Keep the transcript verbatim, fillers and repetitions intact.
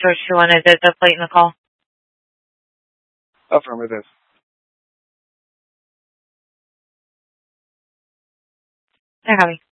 George two one, is it the plate in the call? Affirmative. They're having.